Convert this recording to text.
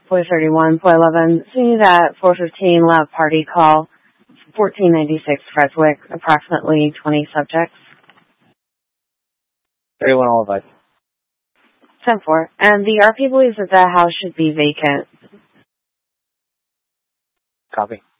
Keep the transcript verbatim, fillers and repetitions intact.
four thirty-one, four eleven, see that four fifteen, lab party call, fourteen ninety-six Freswick, approximately twenty subjects. thirty-one, all advice. ten four, and the R P believes that the house should be vacant. Copy.